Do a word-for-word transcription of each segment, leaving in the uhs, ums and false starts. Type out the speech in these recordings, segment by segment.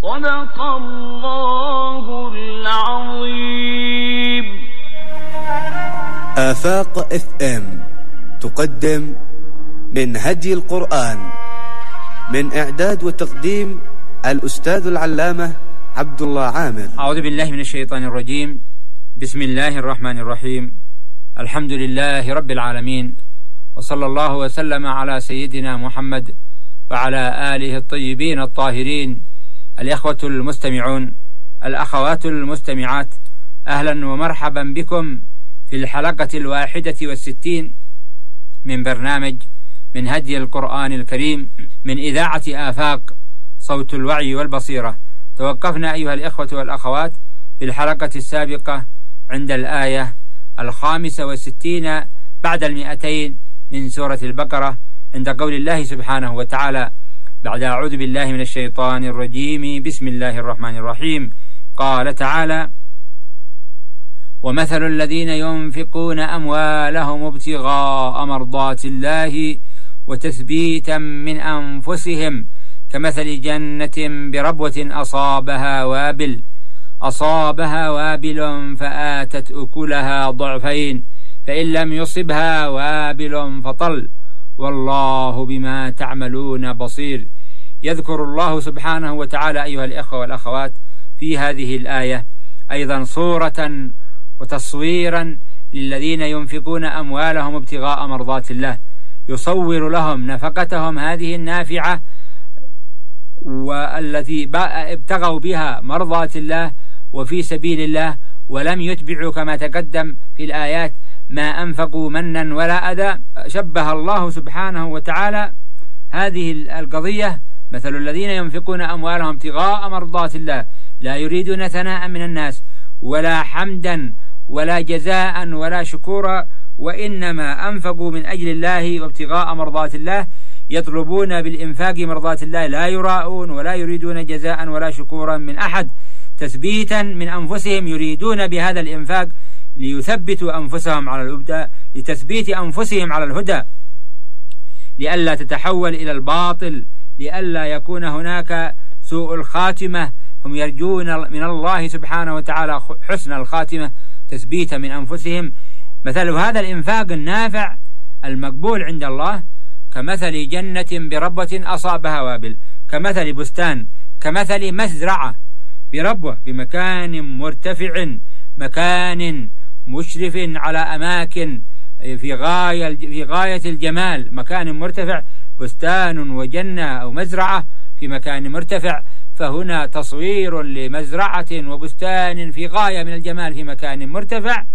صدق الله العظيم. آفاق اف ام تقدم من هدي القرآن، من إعداد وتقديم الأستاذ العلامة عبد الله عامر. أعوذ بالله من الشيطان الرجيم. بسم الله الرحمن الرحيم. الحمد لله رب العالمين، وصلى الله وسلم على سيدنا محمد وعلى آله الطيبين الطاهرين. الإخوة المستمعون، الأخوات المستمعات، أهلا ومرحبا بكم في الحلقة الواحدة والستين من برنامج من هدي القرآن الكريم من إذاعة آفاق صوت الوعي والبصيرة. توقفنا أيها الإخوة والأخوات في الحلقة السابقة عند الآية الخامسة والستين بعد المئتين من سورة البقرة، عند قول الله سبحانه وتعالى بعد أعوذ بالله من الشيطان الرجيم بسم الله الرحمن الرحيم. قال تعالى: ومثل الذين ينفقون أموالهم ابتغاء مرضات الله وتثبيتا من أنفسهم كمثل جنة بربوة أصابها وابل أصابها وابل فآتت أكلها ضعفين فإن لم يصبها وابل فطل والله بما تعملون بصير. يذكر الله سبحانه وتعالى أيها الإخوة والأخوات في هذه الآية أيضا صورة وتصويرا للذين ينفقون أموالهم ابتغاء مرضات الله، يصور لهم نفقتهم هذه النافعة والتي ابتغوا بها مرضات الله وفي سبيل الله، ولم يتبعوا كما تقدم في الآيات ما أنفقوا منا ولا أذى. شبه الله سبحانه وتعالى هذه القضية: مثل الذين ينفقون أموالهم ابتغاء مرضات الله لا يريدون ثناء من الناس ولا حمدا ولا جزاء ولا شكورا، وإنما أنفقوا من أجل الله وابتغاء مرضات الله، يطلبون بالإنفاق مرضات الله، لا يراءون ولا يريدون جزاء ولا شكورا من أحد، تثبيتا من أنفسهم، يريدون بهذا الإنفاق ليثبتوا أنفسهم على الهدى، لتثبيت أنفسهم على الهدى، لئلا تتحول إلى الباطل، لئلا يكون هناك سوء الخاتمة. هم يرجون من الله سبحانه وتعالى حسن الخاتمة، تثبيتا من أنفسهم. مثل هذا الإنفاق النافع المقبول عند الله كمثل جنة بربوة أصابها وابل، كمثل بستان، كمثل مزرعة بربوة، بمكان مرتفع، مكان مشرف على أماكن في غاية في غاية الجمال، مكان مرتفع، بستان وجنة أو مزرعة في مكان مرتفع. فهنا تصوير لمزرعة وبستان في غاية من الجمال في مكان مرتفع،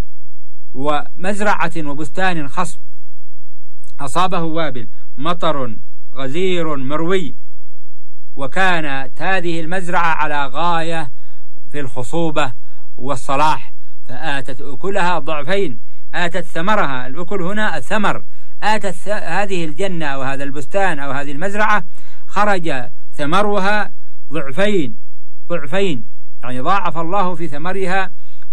ومزرعة وبستان خصب أصابه وابل، مطر غزير مروي، وكانت هذه المزرعة على غاية في الخصوبة والصلاح، فآتت أكلها ضعفين، آتت ثمرها، الأكل هنا الثمر، آتت هذه الجنة أو هذا البستان أو هذه المزرعة خرج ثمرها ضعفين ضعفين يعني ضاعف الله في ثمرها،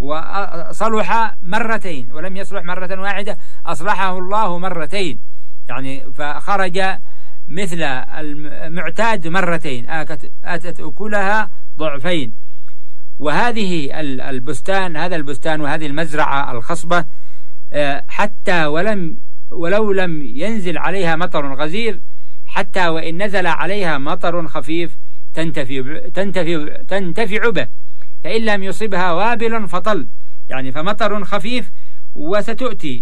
وصلح مرتين، ولم يصلح مرة واحدة، أصلحه الله مرتين، يعني فخرج مثل المعتاد مرتين، آتت أكلها ضعفين. وهذه البستان، هذا البستان وهذه المزرعة الخصبة، حتى ولم ولو لم ينزل عليها مطر غزير، حتى وإن نزل عليها مطر خفيف تنتفع تنتفع تنتفع به، فإن لم يصبها وابل فطل، يعني فمطر خفيف وستؤتي